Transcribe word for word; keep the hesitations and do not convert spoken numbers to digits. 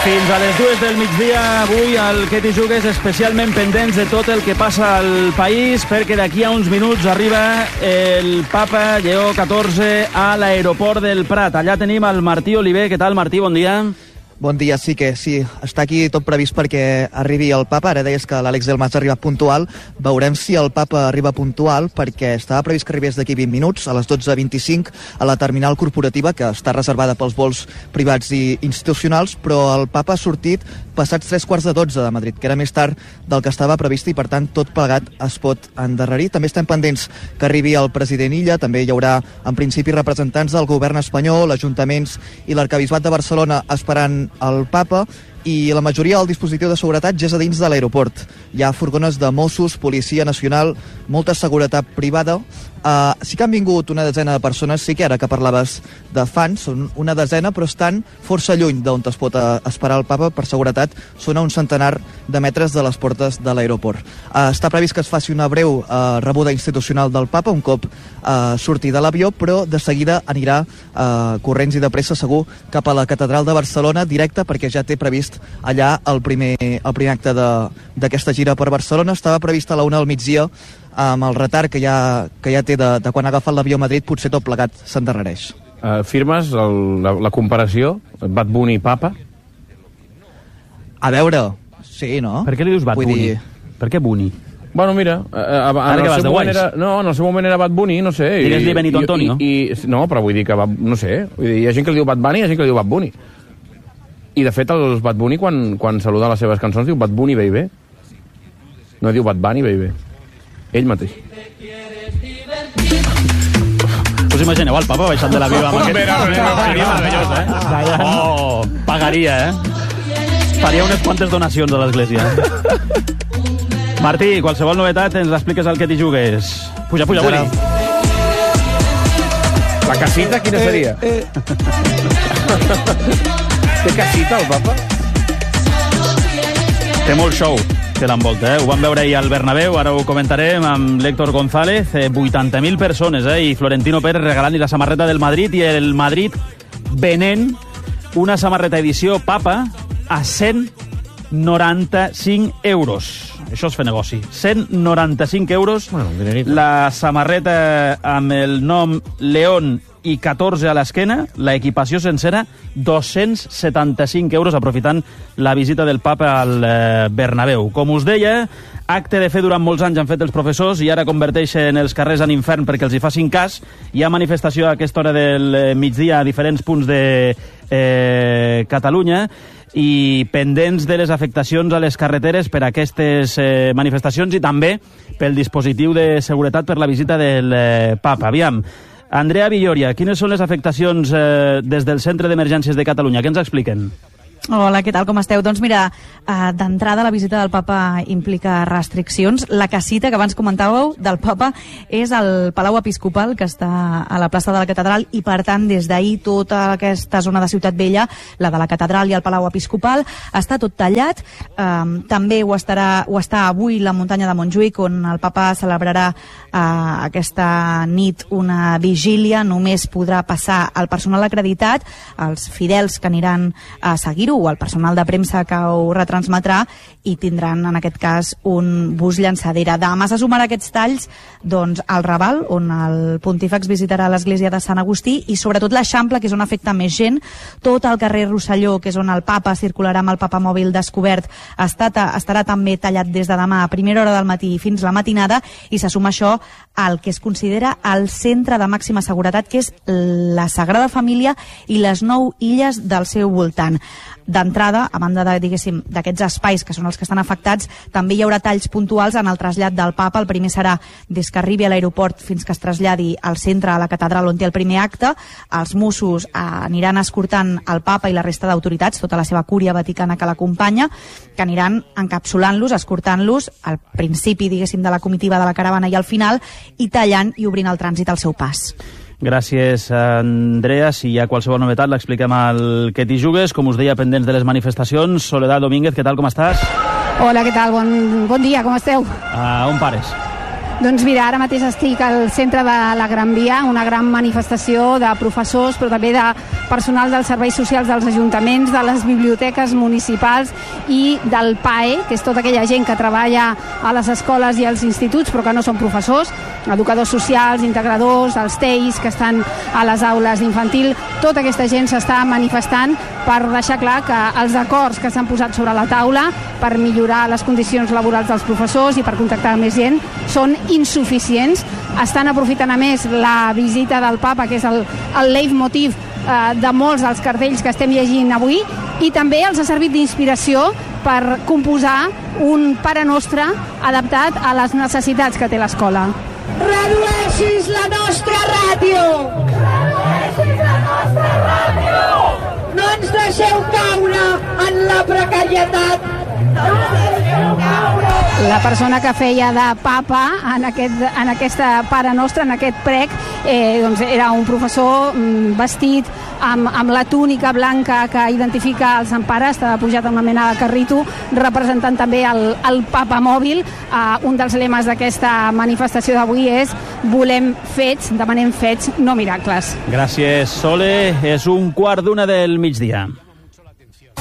Fins a les dues del migdia, avui al Que t'hi jugues, especialment pendents de tot el que passa al país, perquè d'aquí a uns minuts arriba el papa Lleó catorze a l'aeroport del Prat. Allà tenim el Martí Oliver. Què tal, Martí? Bon dia. Bon dia, sí que sí. Està aquí tot previst perquè arribi el papa. Ara deies que l'Àlex Delmas ha arribat puntual. Veurem si el papa arriba puntual, perquè estava previst que arribés d'aquí vint minuts, a les dotze vint-i-cinc, a la terminal corporativa, que està reservada pels vols privats i institucionals, però el papa ha sortit passats tres quarts de dotze de Madrid, que era més tard del que estava previst i, per tant, tot plegat es pot endarrerir. També estem pendents que arribi el president Illa. També hi haurà, en principi, representants del govern espanyol, ajuntaments i l'Arquebisbat de Barcelona esperant el papa, i la majoria del dispositiu de seguretat ja és a dins de l'aeroport. Hi ha furgones de Mossos, Policia Nacional, molta seguretat privada. Uh, sí que han vingut una desena de persones, sí que ara que parlaves de fans, són una desena, però estan força lluny d'on es pot uh, esperar el papa. Per seguretat són a un centenar de metres de les portes de l'aeroport. Uh, està previst que es faci una breu uh, rebuda institucional del papa un cop uh, surti de l'avió, però de seguida anirà uh, corrents i de pressa segur cap a la catedral de Barcelona directe, perquè ja té previst allà el primer, el primer acte d'aquesta gira per Barcelona. Estava previst a la una del migdia, amb el retard que ja, que ja té de, de quan ha agafat l'avió a Madrid, potser tot plegat s'endarrereix. Uh, firmes el, la, la comparació Bad Bunny Papa? A veure, sí, no? Per què li dius Bad Vull Bunny? dir... Per què Bunny? Bueno, mira, eh, en, el seu moment era, no, en el seu moment era Bad Bunny, no sé. Digues-li Benito Antonio. I, i, no, però vull dir que, va, no sé, vull dir, hi ha gent que li diu Bad Bunny i hi ha gent que li diu Bad Bunny. I, de fet, els Bad Bunny, quan, quan saluda les seves cançons, diu Bad Bunny, baby. No diu Bad Bunny, baby. Ell mateix. Us imagineu el papa baixant de l'avió amb aquest... Seria meravellós, eh? Oh, pagaria, eh? Faria unes quantes donacions a l'església. Martí, qualsevol novetat ens l'expliques al Que t'hi jugues. Puja, puja, Willy. La casita, quina seria? Eh, eh. Té casita, el papa? Té molt show que l'envolta, eh? Ho vam veure ahir al Bernabéu, ara ho comentarem amb l'Héctor González. Eh, vuitanta mil persones, eh? I Florentino Pérez regalant-li la samarreta del Madrid, i el Madrid venent una samarreta edició Papa a cent noranta-cinc euros. Això és fer negoci. cent noranta-cinc euros. Bueno, la samarreta amb el nom León i catorze a l'esquena, la equipació sencera, dos-cents setanta-cinc euros, aprofitant la visita del papa al eh, Bernabéu. Com us deia, acte de fe durant molts anys han fet els professors i ara converteixen els carrers en infern perquè els hi facin cas. Hi ha manifestació a aquesta hora del migdia a diferents punts de eh, Catalunya, i pendents de les afectacions a les carreteres per aquestes eh, manifestacions i també pel dispositiu de seguretat per la visita del eh, papa. Aviam, Andrea Villoria, quines són les afectacions eh, des del Centre d'Emergències de Catalunya? Què ens expliquen? Hola, què tal, com esteu? Doncs mira, uh, d'entrada la visita del papa implica restriccions. La casita que abans comentàveu del papa és el Palau Episcopal, que està a la plaça de la Catedral, i per tant des d'ahir tota aquesta zona de Ciutat Vella, la de la Catedral i el Palau Episcopal, està tot tallat. Um, també ho, estarà, ho està avui la muntanya de Montjuïc, on el papa celebrarà uh, aquesta nit una vigília. Només podrà passar el personal acreditat, els fidels que aniran a seguir-ho, o el personal de premsa que ho retransmetrà, i tindran en aquest cas un bus llançadera. Demà se sumarà aquests talls doncs, al Raval, on el pontífex visitarà l'església de Sant Agustí, i sobretot l'Eixample, que és on afecta més gent. Tot el carrer Rosselló, que és on el papa circularà amb el papamòbil descobert, estarà, estarà també tallat des de demà a primera hora del matí fins la matinada, i se suma això al que es considera el centre de màxima seguretat, que és la Sagrada Família i les nou illes del seu voltant. D'entrada, a banda de, diguéssim, d'aquests espais que són els que estan afectats, també hi haurà talls puntuals en el trasllat del papa. El primer serà des que arribi a l'aeroport fins que es traslladi al centre, a la catedral, on té el primer acte. Els Mossos eh, aniran escortant el papa i la resta d'autoritats, tota la seva cúria vaticana que l'acompanya, que aniran encapsulant-los, escortant-los al principi, diguéssim, de la comitiva de la caravana i al final, i tallant i obrint el trànsit al seu pas. Gràcies, Andrea. Si hi ha qualsevol novetat, l'expliquem al Que t'hi jugues. Com us deia, pendents de les manifestacions. Soledad Domínguez, què tal, com estàs? Hola, què tal? Bon, bon dia, com esteu? Uh, on pares? Doncs mira, ara mateix estic al centre de la Gran Via, una gran manifestació de professors, però també de personal dels serveis socials dels ajuntaments, de les biblioteques municipals i del P A E, que és tota aquella gent que treballa a les escoles i als instituts, però que no són professors, educadors socials, integradors, els T E Is que estan a les aules d'infantil. Tota aquesta gent s'està manifestant per deixar clar que els acords que s'han posat sobre la taula per millorar les condicions laborals dels professors i per contactar més gent són insuficients. Estan aprofitant a més la visita del papa, que és el, el leitmotiv eh, de molts dels cartells que estem llegint avui, i també els ha servit d'inspiració per composar un Pare Nostre adaptat a les necessitats que té l'escola. Redueixis la nostra ràdio! Redueixis la nostra ràdio! No ens deixeu caure en la precarietat! No ens deixeu caure! La persona que feia de papa en, aquest, en aquesta Pare Nostre, en aquest prec, eh, doncs era un professor mm, vestit amb, amb la túnica blanca que identifica el Sant Pare, estava pujat amb una mena de carrito, representant també el, el papa mòbil. Uh, un dels lemes d'aquesta manifestació d'avui és volem fets, demanem fets, no miracles. Gràcies, Sole. És un quart d'una del migdia.